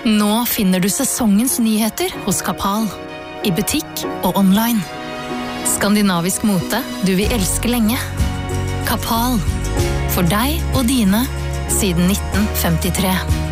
Nå finner du sesongens nyheter hos Kapal. I butikk og online. Skandinavisk mote du vil elske lenge. Kapal. For deg og dine siden 1953.